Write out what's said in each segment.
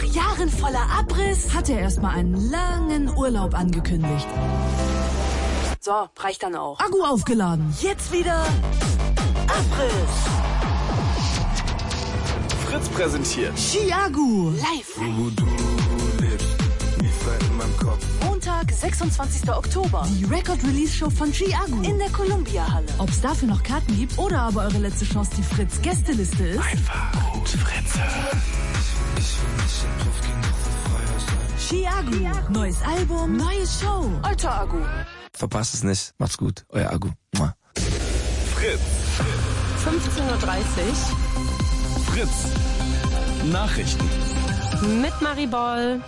Jahren voller Abriss hat er erstmal einen langen Urlaub angekündigt. So, reicht dann auch. Akku aufgeladen. Jetzt wieder Abriss. Fritz präsentiert Ski-Akku. Live. Montag, 26. Oktober. Die Record-Release-Show von Ski-Akku. In der Columbia-Halle. Ob es dafür noch Karten gibt oder aber eure letzte Chance die Fritz-Gästeliste ist. einfach gut Fritze. Ski-Akku. Neues Album, neue Show. Alter Akku. Verpasst es nicht. Macht's gut. Euer Akku. Fritz. 15:30 Uhr. Fritz. Nachrichten. Mit Maribol.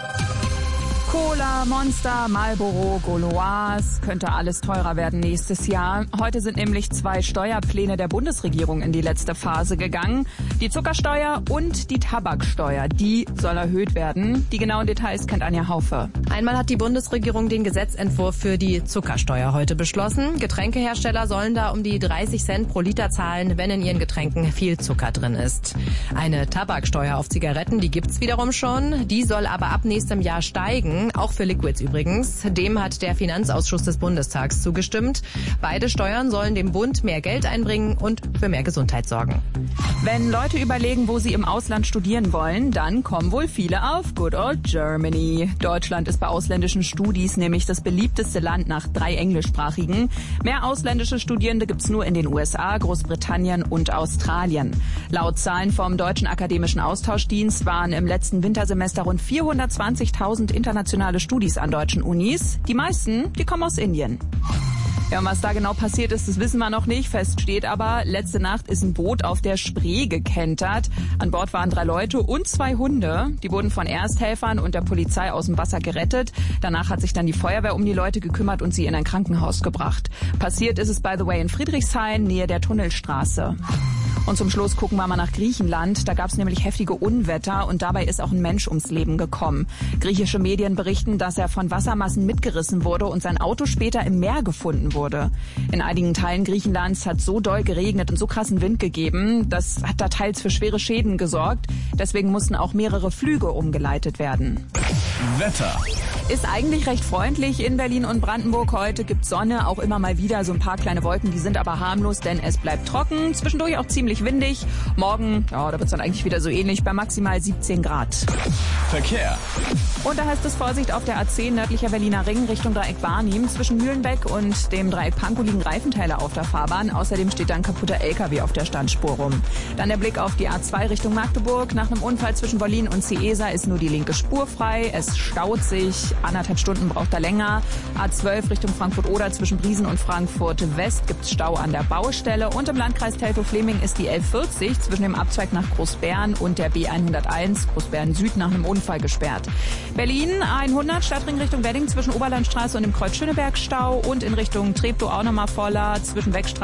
Cola, Monster, Marlboro, Gauloise, könnte alles teurer werden nächstes Jahr. Heute sind nämlich 2 Steuerpläne der Bundesregierung in die letzte Phase gegangen. Die Zuckersteuer und die Tabaksteuer, die soll erhöht werden. Die genauen Details kennt Anja Haufe. Einmal hat die Bundesregierung den Gesetzentwurf für die Zuckersteuer heute beschlossen. Getränkehersteller sollen da um die 30 Cent pro Liter zahlen, wenn in ihren Getränken viel Zucker drin ist. Eine Tabaksteuer auf Zigaretten, die gibt's wiederum schon. Die soll aber ab nächstem Jahr steigen. Auch für Liquids übrigens. Dem hat der Finanzausschuss des Bundestags zugestimmt. Beide Steuern sollen dem Bund mehr Geld einbringen und für mehr Gesundheit sorgen. Wenn Leute überlegen, wo sie im Ausland studieren wollen, dann kommen wohl viele auf Good Old Germany. Deutschland ist bei ausländischen Studis nämlich das beliebteste Land nach 3 englischsprachigen. Mehr ausländische Studierende gibt's nur in den USA, Großbritannien und Australien. Laut Zahlen vom Deutschen Akademischen Austauschdienst waren im letzten Wintersemester rund 420.000 internationale Studis an deutschen Unis. Die meisten, die kommen aus Indien. Ja, und was da genau passiert ist, das wissen wir noch nicht. Fest steht aber, letzte Nacht ist ein Boot auf der Spree gekentert. An Bord waren 3 Leute und 2 Hunde. Die wurden von Ersthelfern und der Polizei aus dem Wasser gerettet. Danach hat sich dann die Feuerwehr um die Leute gekümmert und sie in ein Krankenhaus gebracht. Passiert ist es, by the way, in Friedrichshain, Nähe der Tunnelstraße. Und zum Schluss gucken wir mal nach Griechenland. Da gab es nämlich heftige Unwetter und dabei ist auch ein Mensch ums Leben gekommen. Griechische Medien berichten, dass er von Wassermassen mitgerissen wurde und sein Auto später im Meer gefunden wurde. In einigen Teilen Griechenlands hat so doll geregnet und so krassen Wind gegeben. Das hat da teils für schwere Schäden gesorgt. Deswegen mussten auch mehrere Flüge umgeleitet werden. Wetter. Ist eigentlich recht freundlich in Berlin und Brandenburg. Heute gibt Sonne, auch immer mal wieder so ein paar kleine Wolken, die sind aber harmlos, denn es bleibt trocken, zwischendurch auch ziemlich windig. Morgen, ja, da wird es dann eigentlich wieder so ähnlich, bei maximal 17 Grad. Verkehr. Und da heißt es Vorsicht auf der A10 nördlicher Berliner Ring Richtung Dreieck Barnim. Zwischen Mühlenbeck und dem Dreieck Pankow liegen Reifenteile auf der Fahrbahn. Außerdem steht da ein kaputter LKW auf der Standspur rum. Dann der Blick auf die A2 Richtung Magdeburg. Nach einem Unfall zwischen Wollin und Ciesa ist nur die linke Spur frei. Es staut sich. 1,5 Stunden braucht er länger. A12 Richtung Frankfurt-Oder zwischen Briesen und Frankfurt-West gibt es Stau an der Baustelle. Und im Landkreis Teltow-Fleming ist die L40 zwischen dem Abzweig nach Großbären und der B101 Großbären Süd nach einem Unfall gesperrt. Berlin A100 Stadtring Richtung Wedding zwischen Oberlandstraße und dem Kreuz Schöneberg Stau und in Richtung Treptow auch nochmal voller zwischen Wegstraße